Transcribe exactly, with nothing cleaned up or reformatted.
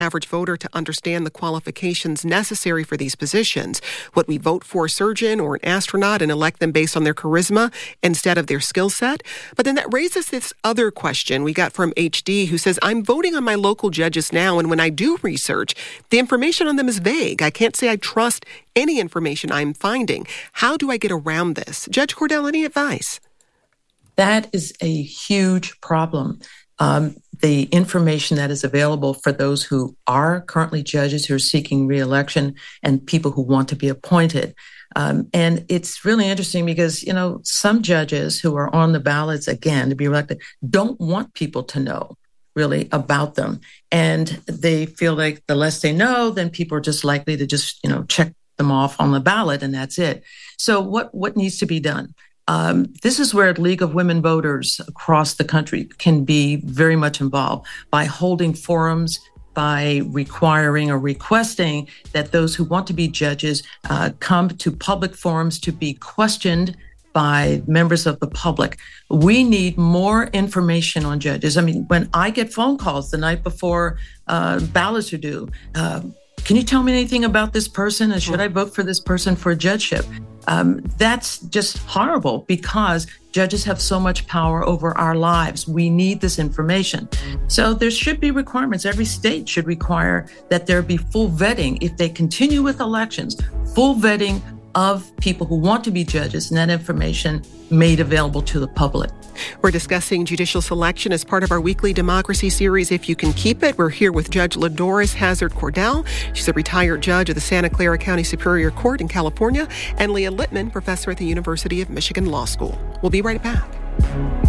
average voter to understand the qualifications necessary for these positions. Would we vote for a surgeon or an astronaut and elect them based on their charisma instead of their skill set? But then that raises this other question we got from H D, who says, I'm voting on my local judges now, and when I do research, the information on them is vague. I can't say I trust any information I'm finding. How do I get around this? Judge Cordell, any advice? That is a huge problem. Um, the information that is available for those who are currently judges who are seeking re-election and people who want to be appointed. Um, and it's really interesting because, you know, some judges who are on the ballots, again, to be elected, don't want people to know really about them. And they feel like the less they know, then people are just likely to just, you know, check them off on the ballot and that's it. So what, what needs to be done? Um, this is where League of Women Voters across the country can be very much involved by holding forums, by requiring or requesting that those who want to be judges uh, come to public forums to be questioned by members of the public. We need more information on judges. I mean, when I get phone calls the night before uh, ballots are due, uh, can you tell me anything about this person? And should I vote for this person for a judgeship? Um, that's just horrible because judges have so much power over our lives. We need this information. So there should be requirements. Every state should require that there be full vetting. If they continue with elections, full vetting of people who want to be judges and that information made available to the public. We're discussing judicial selection as part of our weekly democracy series, If You Can Keep It. We're here with Judge LaDoris Hazard Cordell. She's a retired judge of the Santa Clara County Superior Court in California, and Leah Littman, professor at the University of Michigan Law School. We'll be right back.